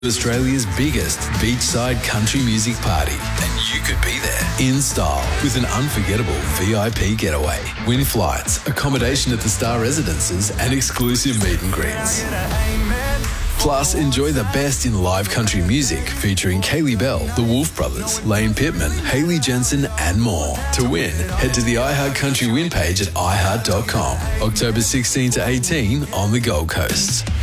Australia's biggest beachside country music party, and you could be there in style with an unforgettable VIP getaway. Win flights, accommodation at the Star Residences, and exclusive meet and greets. Plus, enjoy the best in live country music featuring Kaylee Bell, the Wolf Brothers, Lane Pittman, Hayley Jensen, and more. To win, head to the iHeart Country Win page at iHeart.com. October 16 to 18 on the Gold Coast.